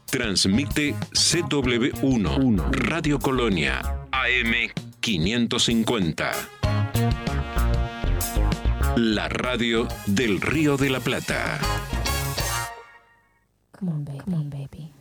Transmite CW1, Radio Colonia, AM 550. La radio del Río de la Plata. Come on, baby.